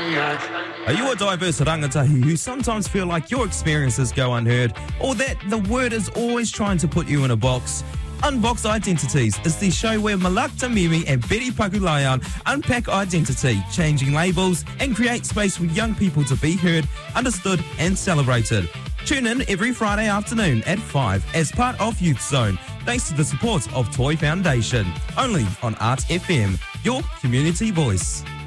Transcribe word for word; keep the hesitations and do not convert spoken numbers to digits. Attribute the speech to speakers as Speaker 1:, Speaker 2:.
Speaker 1: Are you a diverse rangatahi who sometimes feel like your experiences go unheard or that the word is always trying to put you in a box? Unbox Identities is the show where Malak Tamimi and Betty Pakulayan unpack identity, changing labels and create space for young people to be heard, understood and celebrated. Tune in every Friday afternoon at five as part of Youth Zone, thanks to the support of Toy Foundation. Only on Art F M, your community voice.